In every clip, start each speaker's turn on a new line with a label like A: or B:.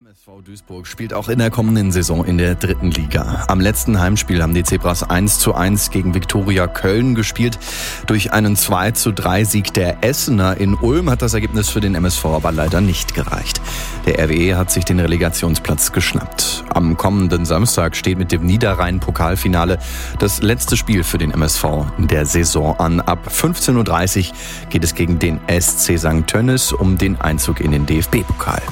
A: MSV Duisburg spielt auch in der kommenden Saison in der 3. Liga. Am letzten Heimspiel haben die Zebras 1:1 gegen Viktoria Köln gespielt. Durch einen 2:3 Sieg der Essener in Ulm hat das Ergebnis für den MSV aber leider nicht gereicht. Der RWE hat sich den Relegationsplatz geschnappt. Am kommenden Samstag steht mit dem Niederrhein-Pokalfinale das letzte Spiel für den MSV in der Saison an. Ab 15:30 Uhr geht es gegen den SC St. Tönnies um den Einzug in den DFB-Pokal.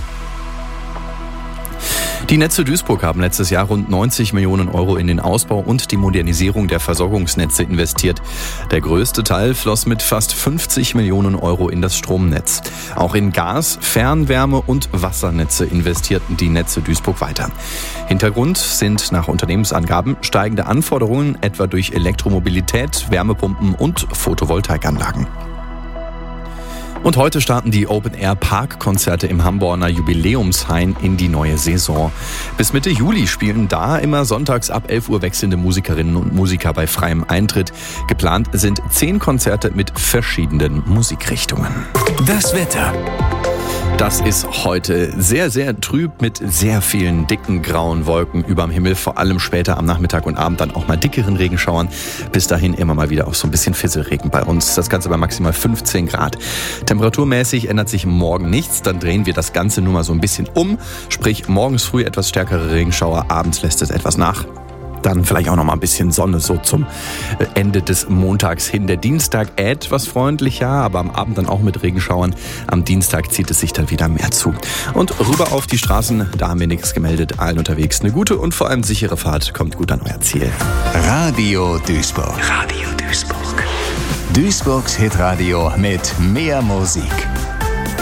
A: Die Netze Duisburg haben letztes Jahr rund 90 Millionen Euro in den Ausbau und die Modernisierung der Versorgungsnetze investiert. Der größte Teil floss mit fast 50 Millionen Euro in das Stromnetz. Auch in Gas-, Fernwärme- und Wassernetze investierten die Netze Duisburg weiter. Hintergrund sind nach Unternehmensangaben steigende Anforderungen, etwa durch Elektromobilität, Wärmepumpen und Photovoltaikanlagen. Und heute starten die Open-Air-Park-Konzerte im Hamborner Jubiläumshain in die neue Saison. Bis Mitte Juli spielen da immer sonntags ab 11 Uhr wechselnde Musikerinnen und Musiker bei freiem Eintritt. Geplant sind 10 Konzerte mit verschiedenen Musikrichtungen.
B: Das Wetter.
A: Das ist heute sehr, sehr trüb mit sehr vielen dicken grauen Wolken überm Himmel. Vor allem später am Nachmittag und Abend dann auch mal dickeren Regenschauern. Bis dahin immer mal wieder auch so ein bisschen Fisselregen bei uns. Das Ganze bei maximal 15 Grad. Temperaturmäßig ändert sich morgen nichts. Dann drehen wir das Ganze nur mal so ein bisschen um. Sprich, morgens früh etwas stärkere Regenschauer, abends lässt es etwas nach. Dann vielleicht auch noch mal ein bisschen Sonne so zum Ende des Montags hin. Der Dienstag etwas freundlicher, aber am Abend dann auch mit Regenschauern. Am Dienstag zieht es sich dann wieder mehr zu. Und rüber auf die Straßen, da haben wir nichts gemeldet. Allen unterwegs eine gute und vor allem sichere Fahrt. Kommt gut an euer Ziel.
B: Radio Duisburg. Radio Duisburg. Duisburgs Hitradio mit mehr Musik.